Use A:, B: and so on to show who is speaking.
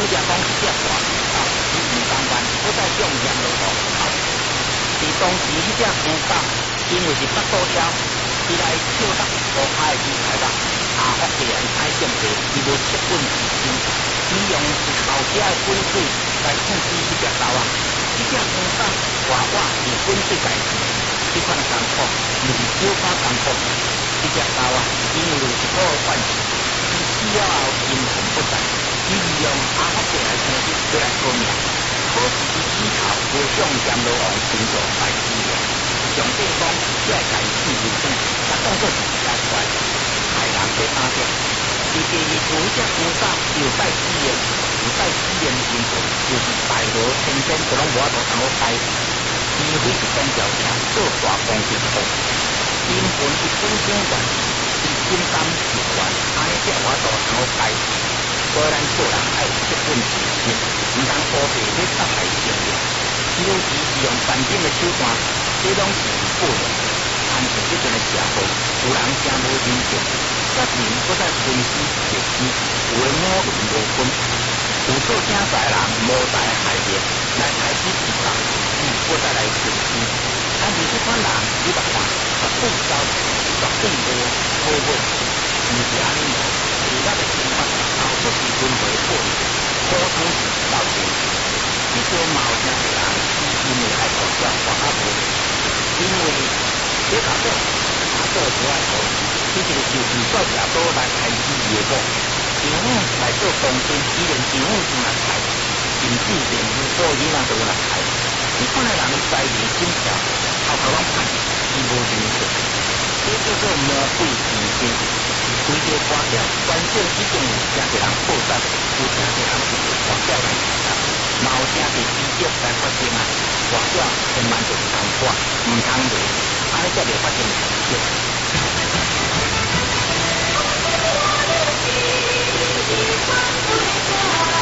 A: 假讲一只大石头，伊唔甘愿，不再向阎罗王讨。伫当时，迄只牛狗因为是腹肚枵，伊来笑打无拍的猪排肉，下腹既然太减低，伊要切滚自身，伊用后者的滚水来刺激迄只狗啊。迄只牛狗活活是滚水家己，即款艰苦，毋是小可艰苦。迄只狗啊，因为有一股怨气，伊死了后阴魂不散，伊利用阿福伯来生日过来讨命。可是伊以后会向阎罗王寻求来资源，上帝讲只会家死如生，甲当作是邪怪，害人在打仗。伊第二有一只牛狗有带资源，有带资源的时阵，就是大罗天天都拢无法度通好带，除非是公交车做大公交车。阴魂是本身原，是心甘情愿，安尼才有法度通好带。所以咱做人爱切稳自身，毋通乌白咧杀害生命。尤其是用残忍的手段，这拢是不可能。按照这阵的社会，有人真无人性，杀人搁再分尸灭尸，有的五伦无分。有做正在人无在害人，来开始自杀，搁再来分尸。但是这款人，你目看，绝对糟，绝对无好尾，毋是安尼无。其他的情况，后出是轮回过程，普通是老天。这些毛听的人，因为爱搞笑，活较无，因为这搞笑，他做不爱做，这个就是做假多来开始业务，政府来做公司，伊连政府都来开，甚至连医保医院都来开。这款的人财力紧俏，头头拢歹，伊无人性，这叫做魔鬼自身。为着大小，关键已经有真侪人破产，有真侪人是大小来自杀，嘛有真侪事迹来发生啊！大小千万就是通看，唔通累，安尼才袂发生事迹。